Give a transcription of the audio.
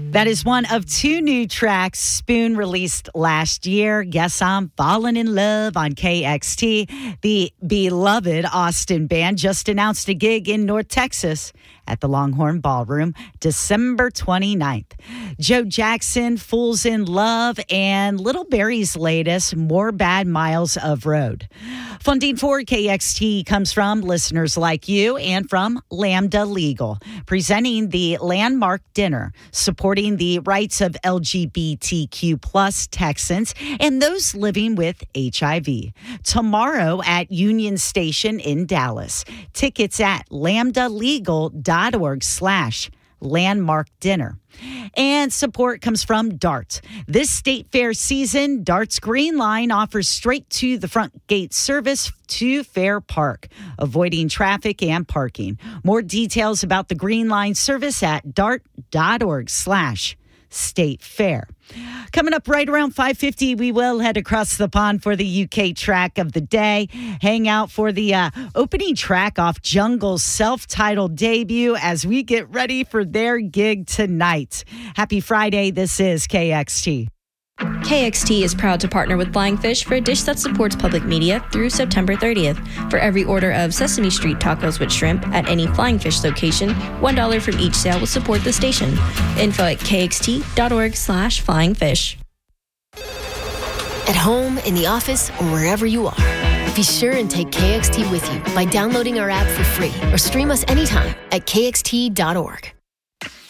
That is one of two new tracks Spoon released last year. Guess I'm Falling in Love on KXT. The beloved Austin band just announced a gig in North Texas at the Longhorn Ballroom, December 29th. Joe Jackson, Fools in Love, and Little Barry's latest, More Bad Miles of Road. Funding for KXT comes from listeners like you and from Lambda Legal, presenting the landmark dinner, supporting the rights of LGBTQ plus Texans and those living with HIV. Tomorrow at Union Station in Dallas. Tickets at lambdalegal.org/landmark dinner. And support comes from DART. This state fair season, DART's Green Line offers straight to the front gate service to Fair Park, avoiding traffic and parking. More details about the Green Line service at dart.org/state fair. Coming up right around 5:50, we will head across the pond for the UK track of the day. Hang out for the opening track off Jungle's self-titled debut as we get ready for their gig tonight. Happy Friday. This is KXT. KXT is proud to partner with Flying Fish for a dish that supports public media through September 30th. For every order of Sesame Street tacos with shrimp at any Flying Fish location, $1 from each sale will support the station. Info at kxt.org/flyingfish. At home, in the office, or wherever you are, be sure and take KXT with you by downloading our app for free or stream us anytime at kxt.org.